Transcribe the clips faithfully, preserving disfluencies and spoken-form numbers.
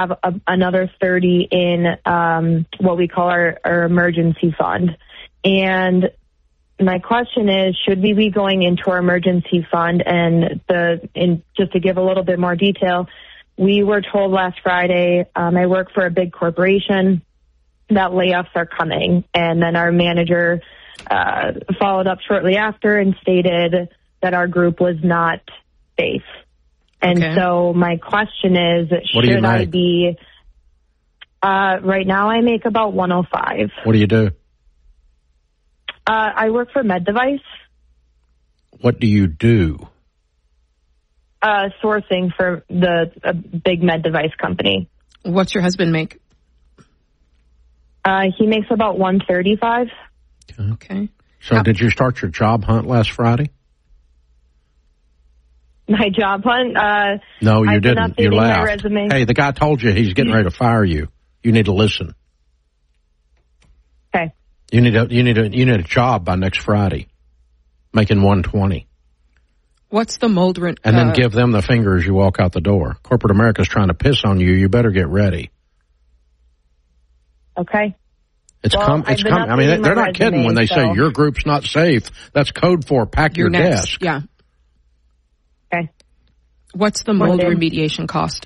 have a, another thirty in um, what we call our, our emergency fund. And my question is, should we be going into our emergency fund? And the in, just to give a little bit more detail, we were told last Friday, um, I work for a big corporation, that layoffs are coming. And then our manager uh, followed up shortly after and stated that our group was not safe. And okay. so my question is, what should I be, uh, right now I make about one oh five. What do you do? Uh, I work for Med Device. What do you do? Uh, sourcing for the a big med device company. What's your husband make? Uh, he makes about one thirty-five. Okay. So How- did you start your job hunt last Friday? My job hunt? Uh, no, you I've didn't. Been you laughed. My resume. Hey, the guy told you he's getting ready to fire you. You need to listen. Okay. You need a you need a you need a job by next Friday, making one twenty. What's the mold? Re- and then uh, give them the finger as you walk out the door. Corporate America's trying to piss on you. You better get ready. Okay. It's well, come. It's come. I mean, they're not resume, kidding when they so. say your group's not safe. That's code for pack your, your desk. Yeah. Okay. What's the mold remediation cost?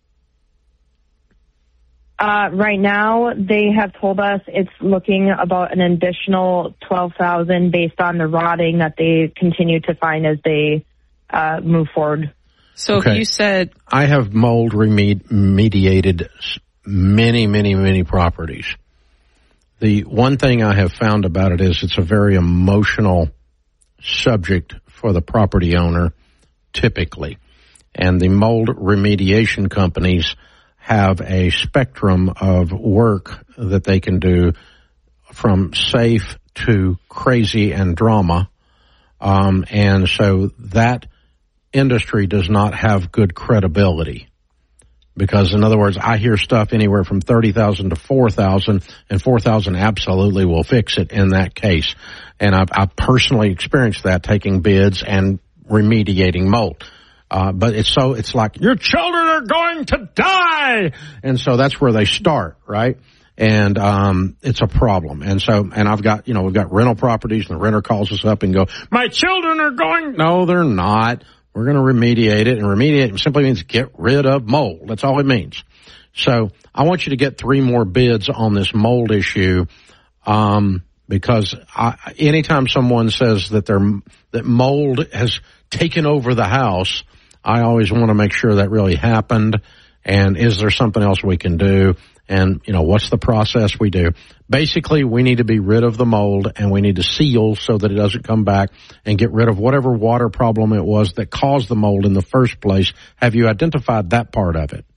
Uh, right now, they have told us it's looking about an additional twelve thousand based on the rotting that they continue to find as they uh, move forward. So okay. if you said... I have mold remediated many, many, many properties. The one thing I have found about it is it's a very emotional subject for the property owner, typically. And the mold remediation companies have a spectrum of work that they can do from safe to crazy and drama. Um, and so that industry does not have good credibility. Because, in other words, I hear stuff anywhere from thirty thousand to four thousand, and four thousand absolutely will fix it in that case. And I've, I've personally experienced that, taking bids and remediating mold. Uh, but it's so, it's like, your children are going to die! And so that's where they start, right? And, um, it's a problem. And so, and I've got, you know, we've got rental properties, and the renter calls us up and go, my children are going, no, they're not. We're going to remediate it, and remediate simply means get rid of mold. That's all it means. So I want you to get three more bids on this mold issue, um, because I, anytime someone says that they're, that mold has taken over the house, I always want to make sure that really happened, and is there something else we can do, and, you know, what's the process we do. Basically, we need to be rid of the mold, and we need to seal so that it doesn't come back, and get rid of whatever water problem it was that caused the mold in the first place. Have you identified that part of it?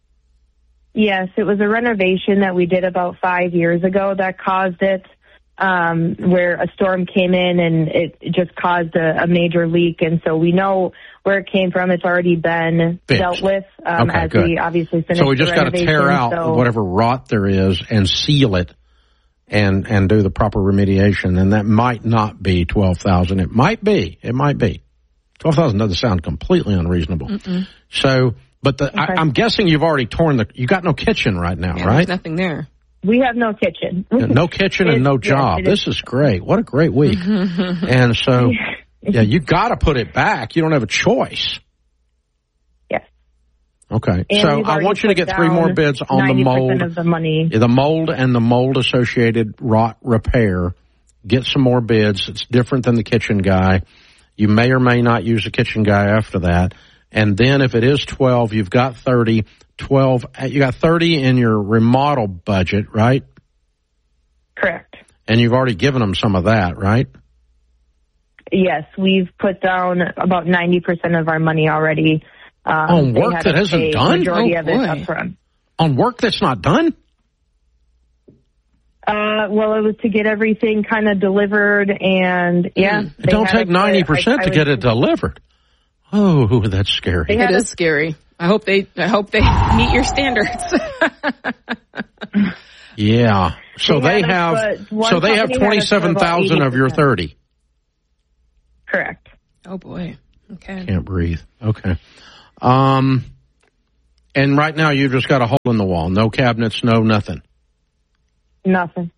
Yes, it was a renovation that we did about five years ago that caused it. Um, where a storm came in and it just caused a, a major leak. And so we know where it came from. It's already been Fixed. dealt with um, okay, as good. we obviously finished. So we just got to tear out so. whatever rot there is and seal it and, and do the proper remediation. And that might not be twelve thousand. It might be. It might be. twelve thousand doesn't sound completely unreasonable. Mm-mm. So, but the, okay. I, I'm guessing you've already torn the, you got no kitchen right now, yeah, right? There's nothing there. We have no kitchen. Yeah, no kitchen and no job. Yes, this is great. What a great week. And so, yeah, you got to put it back. You don't have a choice. Yes. Okay. And so I want you to get three more bids on the mold. Of the money. The mold and the mold associated rot repair. Get some more bids. It's different than the kitchen guy. You may or may not use the kitchen guy after that. And then if it is twelve, you've got thirty. twelve, you got thirty in your remodel budget, right? Correct. And you've already given them some of that, right? Yes, we've put down about ninety percent of our money already. Um, on work that isn't done? Majority oh, of it up front. On work that's not done? Uh, well, it was to get everything kind of delivered, and yeah. Mm. It don't take ninety percent to get it delivered. Oh, that's scary. It is scary. I hope they. I hope they meet your standards. Yeah. So they, they have. So they have twenty-seven thousand of your thirty. Correct. Oh boy. Okay. Can't breathe. Okay. Um. And right now you just got a hole in the wall. No cabinets, no nothing. Nothing.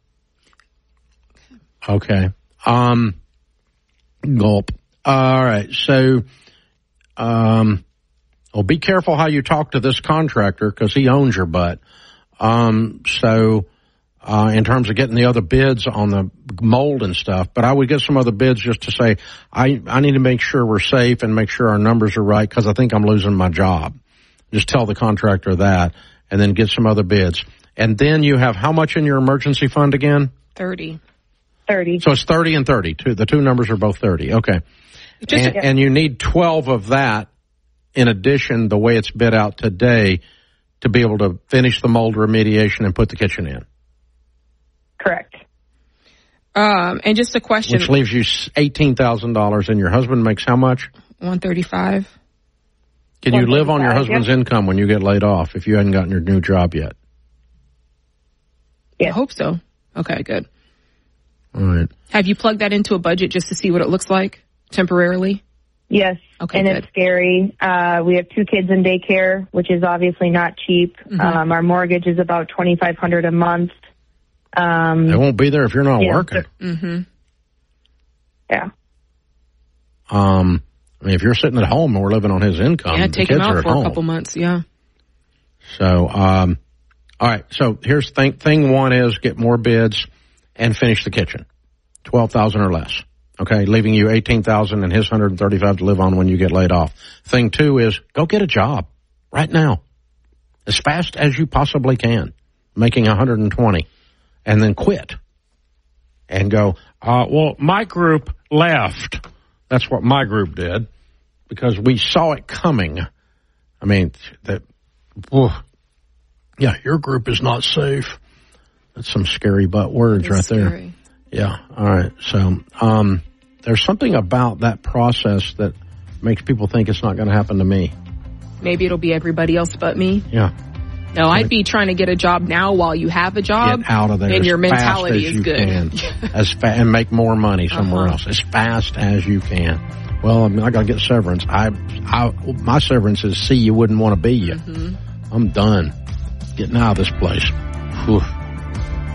Okay. Um, gulp. All right. So, um, well, be careful how you talk to this contractor because he owns your butt. Um, so, uh, in terms of getting the other bids on the mold and stuff, but I would get some other bids just to say, I, I need to make sure we're safe and make sure our numbers are right because I think I'm losing my job. Just tell the contractor that and then get some other bids. And then you have how much in your emergency fund again? thirty. thirty. So it's thirty and thirty. Two, the two numbers are both thirty. Okay. Just and, and you need twelve of that in addition, the way it's bid out today, to be able to finish the mold remediation and put the kitchen in. Correct. Um, and just a question. Which leaves you eighteen thousand dollars, and your husband makes how much? one thirty-five. Can you live on your husband's yep. income when you get laid off if you hadn't gotten your new job yet? Yeah. I hope so. Okay, good. All right. Have you plugged that into a budget just to see what it looks like temporarily? Yes. Okay, and good. It's scary. Uh, we have two kids in daycare, which is obviously not cheap. Mm-hmm. Um, our mortgage is about twenty-five hundred dollars a month. Um, They won't be there if you're not yeah, working. Mm-hmm. Yeah. Um, I mean, if you're sitting at home and we're living on his income, Yeah, the take kids him are out at for home. a couple months, yeah. So, um, all right. So here's thing, thing one is get more bids and finish the kitchen. twelve thousand or less. Okay. Leaving you eighteen thousand and his one hundred thirty-five to live on when you get laid off. Thing two is go get a job right now as fast as you possibly can, making one hundred twenty and then quit and go, uh, well, my group left. That's what my group did because we saw it coming. I mean, that, whew. Yeah, your group is not safe. That's some scary butt words right there. Scary. Yeah. All right. So, um, there's something about that process that makes people think it's not going to happen to me. Maybe it'll be everybody else but me. Yeah. No, I'd be trying to get a job now while you have a job. Get out of there. And as your mentality fast as is you good. Can, as fa- and make more money somewhere Uh-huh. else as fast as you can. Well, I mean, I got to get severance. I, I, my severance is see you wouldn't want to be you. Mm-hmm. I'm done getting out of this place. Whew.